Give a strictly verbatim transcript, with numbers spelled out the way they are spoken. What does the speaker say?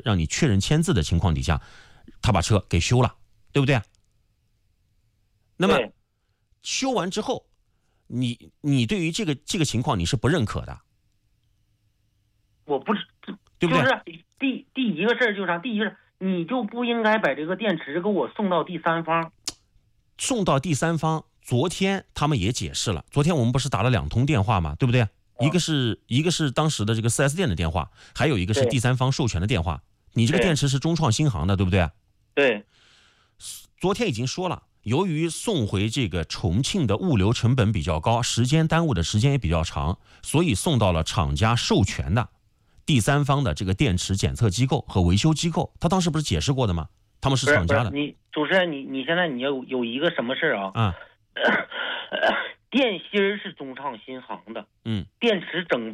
让你确认签字的情况底下，他把车给修了，对不对？那么修完之后，你你对于这个这个情况你是不认可的？ 我不是， 对不对？ 就是第第一个事儿就是啥？第一个是你就不应该把这个电池给我送到第三方。 送到第三方，昨天他们也解释了。昨天我们不是打了两通电话嘛，对不对？一个是一个是当时的这个 四 S 店的电话，还有一个是第三方授权的电话。你这个电池是中创新航的，对不对？ 对。 昨天已经说了，由于送回这个重庆的物流成本比较高，时间耽误的时间也比较长，所以送到了厂家授权的第三方的这个电池检测机构和维修机构。他当时不是解释过的吗？他们是厂家的。 你主持人，你你现在你有有一个什么事啊？ 啊， 电芯是中创新航的， 嗯， 电池整